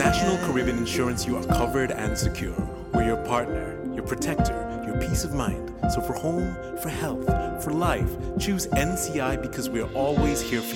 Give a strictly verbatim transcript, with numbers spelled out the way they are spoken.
National Caribbean Insurance, you are covered and secure. We're your partner, your protector, your peace of mind. So for home, for health, for life, choose N C I because we're always here for